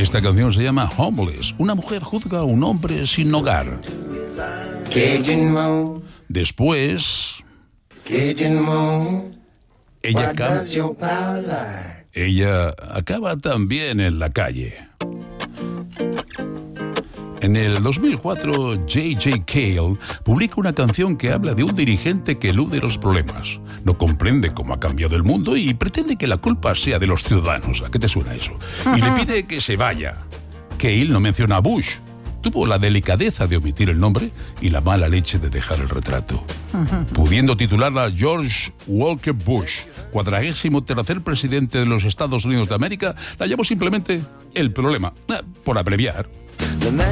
Esta canción se llama Homeless. Una mujer juzga a un hombre sin hogar. Después, ella acaba también en la calle. En el 2004, J.J. Cale publica una canción que habla de un dirigente que elude los problemas. No comprende cómo ha cambiado el mundo y pretende que la culpa sea de los ciudadanos. ¿A qué te suena eso? Y le pide que se vaya. Cale no menciona a Bush. Tuvo la delicadeza de omitir el nombre y la mala leche de dejar el retrato. Pudiendo titularla George Walker Bush, 43º presidente de los Estados Unidos de América, la llamó simplemente El Problema, por abreviar.